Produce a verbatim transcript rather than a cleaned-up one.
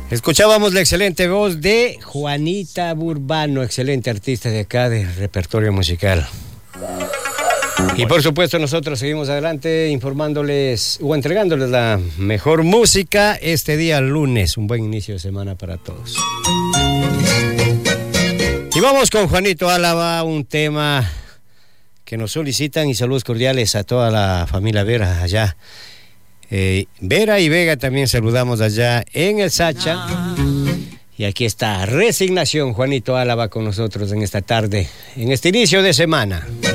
Escuchábamos la excelente voz de Juanita Burbano, excelente artista de acá del repertorio musical. Y por supuesto nosotros seguimos adelante informándoles o entregándoles la mejor música este día lunes. Un buen inicio de semana para todos. Y vamos con Juanito Álava, un tema que nos solicitan, y saludos cordiales a toda la familia Vera allá. Eh, Vera y Vega también saludamos allá en el Sacha. Y aquí está Resignación, Juanito Álava con nosotros en esta tarde, en este inicio de semana.